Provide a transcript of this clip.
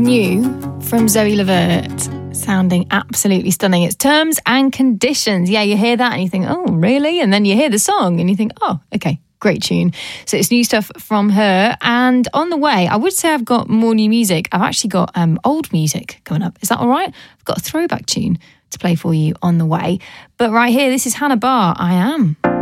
New from Zoe Levert, sounding absolutely stunning. It's Terms and Conditions. Yeah, you hear that and you think, oh, really? And then you hear the song and you think, oh, okay, great tune. So it's new stuff from her. And on the way, I would say I've got more new music. I've actually got old music coming up. Is that all right? I've got a throwback tune to play for you on the way. But right here, this is Hannah Barr, I Am.